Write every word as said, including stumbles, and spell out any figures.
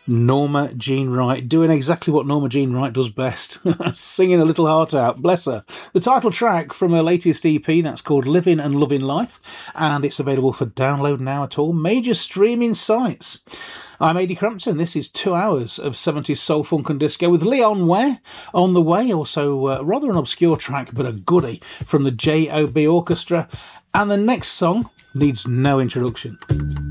Norma Jean Wright, doing exactly what Norma Jean Wright does best, singing a little heart out, bless her. The title track from her latest E P, that's called Living and Loving Life, and it's available for download now at all major streaming sites. I'm Ady Crampton. This is two hours of seventies soul, funk and disco with Leon Ware on the way. Also, uh, rather an obscure track, but a goodie from the J O B Orchestra. And the next song needs no introduction.